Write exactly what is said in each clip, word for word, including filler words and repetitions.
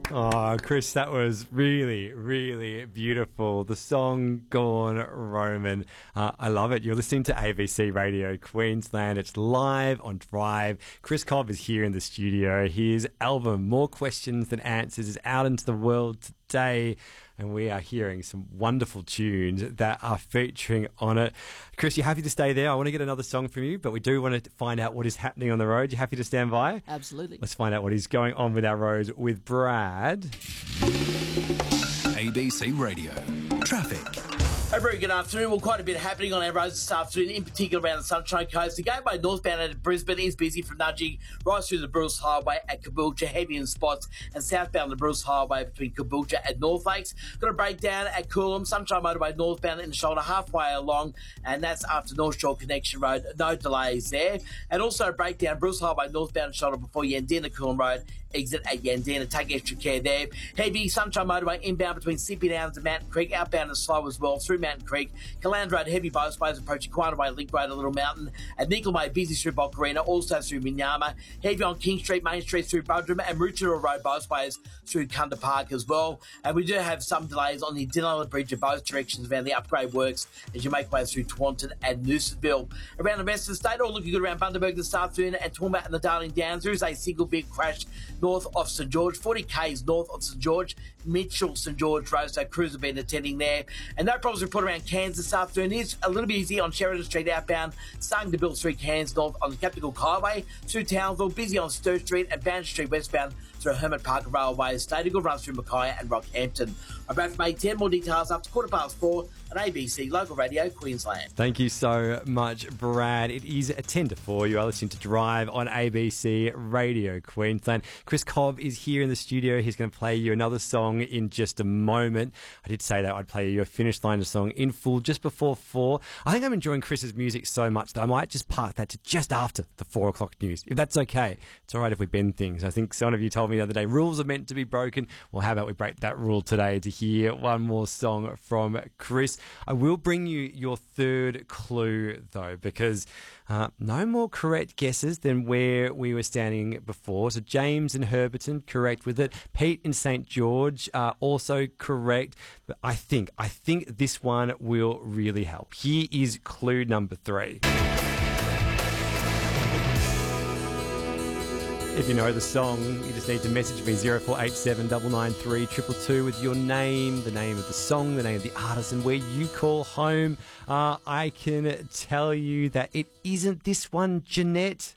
Oh, Chris, that was really, really beautiful. The song Gone Roman. Uh, I love it. You're listening to A B C Radio Queensland. It's live on Drive. Chris Cobb is here in the studio. His album, More Questions Than Answers, is out into the world today, and we are hearing some wonderful tunes that are featuring on it. Chris, you happy to stay there? I want to get another song from you, but we do want to find out what is happening on the road. You happy to stand by? Absolutely. Let's find out what is going on with our roads with Brad. A B C Radio Traffic. A very good afternoon. Well, quite a bit happening on our roads this afternoon, in particular around the Sunshine Coast. The gateway northbound out of Brisbane is busy from Nudgee right through the Bruce Highway at Caboolture, heavy in spots, and southbound the Bruce Highway between Caboolture and North Lakes. Got a breakdown at Coolum, Sunshine Motorway northbound in the shoulder halfway along, and that's after North Shore Connection Road. No delays there. And also a breakdown Bruce Highway northbound shoulder before Yandina Coolum Road. Exit at Yandina. Take extra care there. Heavy Sunshine Motorway inbound between Sippy Downs and Mountain Creek, outbound and slow as well through Mountain Creek. Caland Road heavy both ways approaching Quanaway Link Road, a Little Mountain. And Nickel Way busy through Bocarina, also through Minyama. Heavy on King Street, Main Street through Budrum, and Rootera Road both ways through Kunda Park as well. And we do have some delays on the Dinola Bridge in both directions around the upgrade works as you make way through Taunton and Noosansville. Around the rest of the state, all looking good around Bundaberg this afternoon, and Toowoomba and the Darling Downs. There is a single big crash north of St George, forty kays north of St George, Mitchell St George Road, so crews have been attending there. And no problems reported around Cairns this afternoon. It's a little bit easy on Sheridan Street outbound, starting to build through Cairns north on the Capital Highway, through Townsville, busy on Sturt Street and Bound Street westbound through Hermit Park Railway Estate. A good run through Mackay and Rockhampton. I'm back from eight ten. More details after quarter past four on A B C Local Radio Queensland. Thank you so much, Brad. It is a ten to four. You are listening to Drive on A B C Radio Queensland. Chris Cobb is here in the studio. He's going to play you another song in just a moment. I did say that I'd play you a Finish Line song in full just before four. I think I'm enjoying Chris's music so much that I might just park that to just after the four o'clock news, if that's okay. It's all right if we bend things. I think some of you told me the other day rules are meant to be broken. Well, how about we break that rule today to hear one more song from Chris. I will bring you your third clue, though, because uh, no more correct guesses than where we were standing before. So James in Herberton, correct with it. Pete in Saint George, uh, also correct. But I think, I think this one will really help. Here is clue number three. If you know the song, you just need to message me zero four eight seven nine nine three two two two with your name, the name of the song, the name of the artist, and where you call home. Uh, I can tell you that it isn't this one, Jeanette.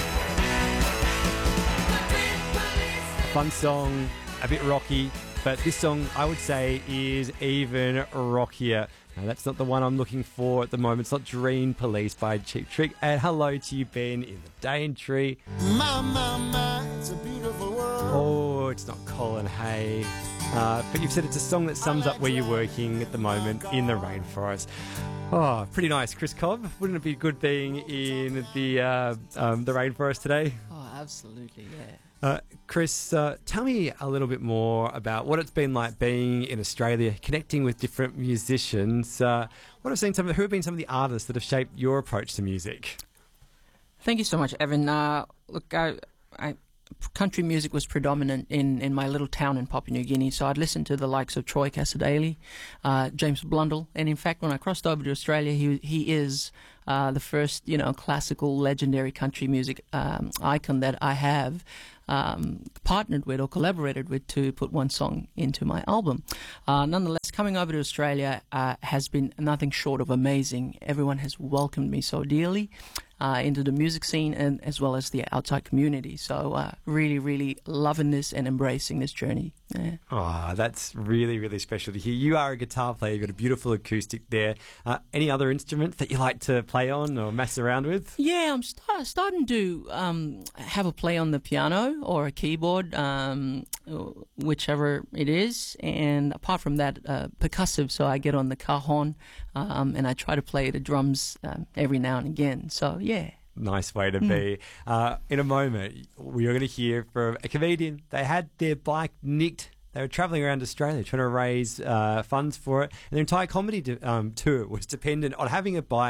Fun song, a bit rocky, but this song I would say is even rockier. No, that's not the one I'm looking for at the moment. It's not Dream Police by Cheap Trick. And hello to you, Ben, in the Daintree. My, my, my, it's a beautiful world. Oh, it's not Colin Hay. Uh, but you've said it's a song that sums up where you're working at the moment in the rainforest. Oh, pretty nice. Chris Cobb, wouldn't it be good being in the uh, um, the rainforest today? Oh, absolutely, yeah. Uh, Chris, uh, tell me a little bit more about what it's been like being in Australia, connecting with different musicians. Uh, what have seen some of, who have been some of the artists that have shaped your approach to music? Thank you so much, Evan. Uh, look, I, I, country music was predominant in, in my little town in Papua New Guinea, so I'd listen to the likes of Troy Cassadaly, uh, James Blundell, and in fact, when I crossed over to Australia, he he is uh, the first, you know, classical, legendary country music um, icon that I have um, partnered with or collaborated with to put one song into my album. Uh, nonetheless, coming over to Australia uh, has been nothing short of amazing. Everyone has welcomed me so dearly uh, into the music scene and as well as the outside community. So uh, really, really loving this and embracing this journey. Yeah. Oh, that's really, really special to hear. You are a guitar player. You've got a beautiful acoustic there. Uh, any other instruments that you like to play on or mess around with? Yeah, I'm st- starting to um, have a play on the piano or a keyboard, um, whichever it is. And apart from that, uh, percussive. So I get on the cajon um, and I try to play the drums um, every now and again. So, yeah. Nice way to be. Uh, in a moment, we are going to hear from a comedian. They had their bike nicked. They were travelling around Australia trying to raise uh, funds for it. And their entire comedy de- um, tour was dependent on having a bike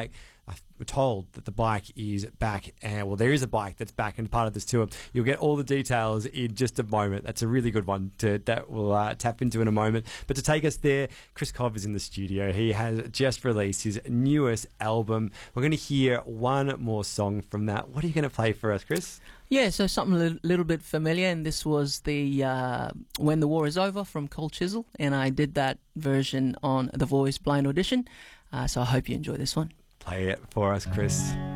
I'm told that the bike is back, and well, there is a bike that's back and part of this tour. You'll get all the details in just a moment. That's a really good one to that we'll uh, tap into in a moment. But to take us there, Chris Cobb is in the studio. He has just released his newest album. We're going to hear one more song from that. What are you going to play for us, Chris? Yeah, so something a little, little bit familiar, and this was the uh, When the War Is Over from Cold Chisel, and I did that version on The Voice Blind Audition, uh, so I hope you enjoy this one. Play it for us, Chris.